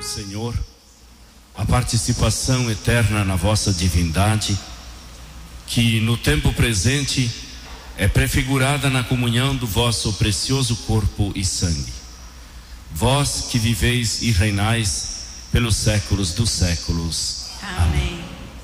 Senhor, a participação eterna na vossa divindade, que no tempo presente é prefigurada na comunhão do vosso precioso corpo e sangue. Vós que viveis e reinais pelos séculos dos séculos. Amém.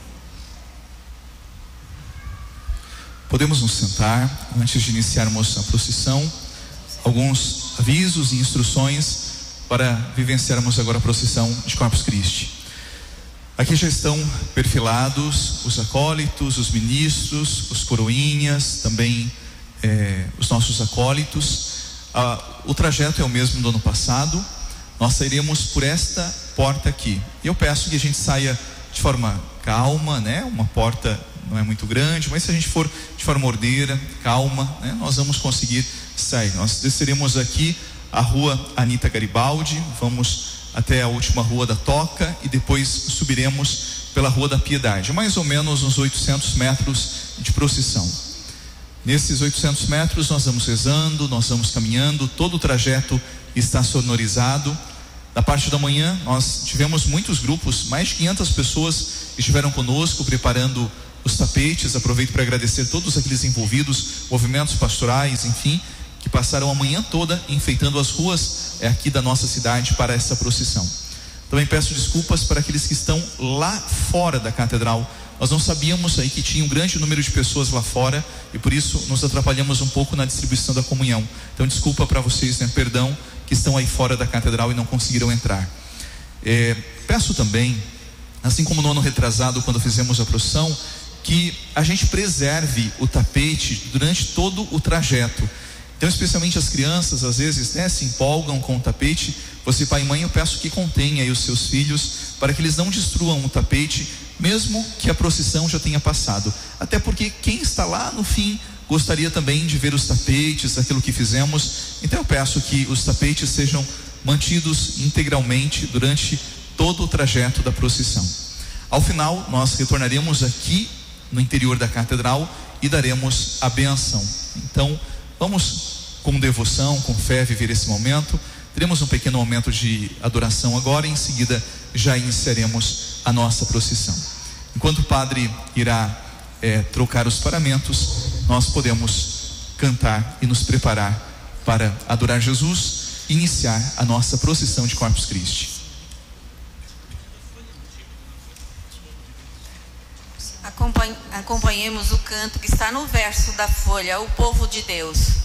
Podemos nos sentar. Antes de iniciarmos a procissão, alguns avisos e instruções para vivenciarmos agora a procissão de Corpus Christi. Aqui já estão perfilados os acólitos, os ministros, os coroinhas, também os nossos acólitos. O trajeto é o mesmo do ano passado. Nós sairemos por esta porta aqui. Eu peço que a gente saia de forma calma, né? Uma porta não é muito grande, mas se a gente for de forma ordeira, calma, né? Nós vamos conseguir sair. Nós desceremos aqui a rua Anita Garibaldi, vamos até a última rua da Toca e depois subiremos pela Rua da Piedade, mais ou menos uns 800 metros de procissão. Nesses 800 metros nós vamos rezando, nós vamos caminhando, todo o trajeto está sonorizado. Na parte da manhã nós tivemos muitos grupos, mais de 500 pessoas que estiveram conosco preparando os tapetes. Aproveito para agradecer todos aqueles envolvidos, movimentos pastorais, enfim, que passaram a manhã toda enfeitando as ruas aqui da nossa cidade para essa procissão. Também peço desculpas para aqueles que estão lá fora da catedral. Nós não sabíamos aí que tinha um grande número de pessoas lá fora e por isso nos atrapalhamos um pouco na distribuição da comunhão. Então desculpa para vocês, né? Perdão, que estão aí fora da catedral e não conseguiram entrar. Peço também, assim como no ano retrasado, quando fizemos a procissão, que a gente preserve o tapete durante todo o trajeto. Então, especialmente as crianças, às vezes, né, se empolgam com o tapete. Você, pai e mãe, eu peço que contenha aí os seus filhos, para que eles não destruam o tapete, mesmo que a procissão já tenha passado. Até porque quem está lá no fim gostaria também de ver os tapetes, aquilo que fizemos. Então eu peço que os tapetes sejam mantidos integralmente durante todo o trajeto da procissão. Ao final, nós retornaremos aqui no interior da catedral e daremos a bênção. Então, vamos com devoção, com fé viver esse momento. Teremos um pequeno momento de adoração agora e em seguida já iniciaremos a nossa procissão. Enquanto o padre irá trocar os paramentos, nós podemos cantar e nos preparar para adorar Jesus e iniciar a nossa procissão de Corpus Christi. Acompanhemos o canto que está no verso da folha, o povo de Deus.